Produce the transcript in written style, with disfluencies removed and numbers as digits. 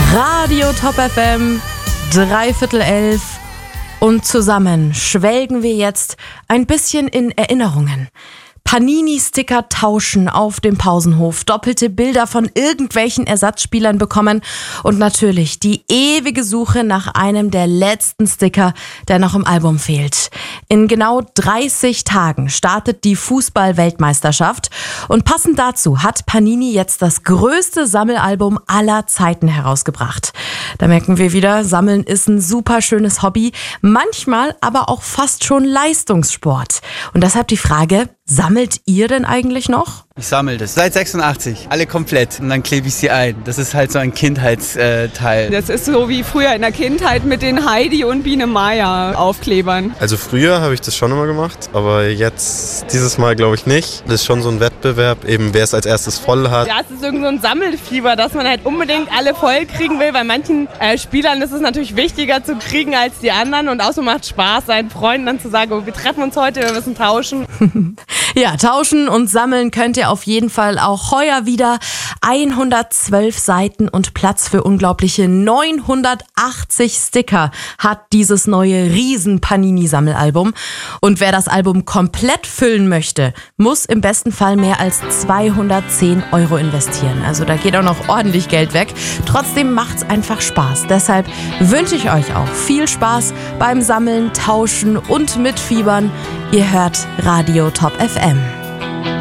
Radio Top FM, 11:15 und zusammen schwelgen wir jetzt ein bisschen in Erinnerungen. Panini-Sticker tauschen auf dem Pausenhof, doppelte Bilder von irgendwelchen Ersatzspielern bekommen und natürlich die ewige Suche nach einem der letzten Sticker, der noch im Album fehlt. In genau 30 Tagen startet die Fußball-Weltmeisterschaft und passend dazu hat Panini jetzt das größte Sammelalbum aller Zeiten herausgebracht. Da merken wir wieder, Sammeln ist ein super schönes Hobby, manchmal aber auch fast schon Leistungssport. Und deshalb die Frage, sammelt ihr denn eigentlich noch? Ich sammle das seit 86, alle komplett und dann klebe ich sie ein. Das ist halt so ein Kindheitsteil. Das ist so wie früher in der Kindheit mit den Heidi und Biene Maya Aufklebern. Also früher habe ich das schon immer gemacht, aber jetzt dieses Mal glaube ich nicht. Das ist schon so ein Wettbewerb, eben wer es als erstes voll hat. Ja, es ist irgendwie so ein Sammelfieber, dass man halt unbedingt alle voll kriegen will. Bei manchen Spielern ist es natürlich wichtiger zu kriegen als die anderen und außerdem macht Spaß, seinen Freunden dann zu sagen, oh, wir treffen uns heute, wir müssen tauschen. Ja, tauschen und sammeln könnt ihr auf jeden Fall auch heuer wieder. 112 Seiten und Platz für unglaubliche 980 Sticker hat dieses neue Riesen-Panini-Sammelalbum. Und wer das Album komplett füllen möchte, muss im besten Fall mehr als 210 € investieren. Also da geht auch noch ordentlich Geld weg. Trotzdem macht's einfach Spaß. Deshalb wünsche ich euch auch viel Spaß beim Sammeln, Tauschen und Mitfiebern. Ihr hört Radio Top FM.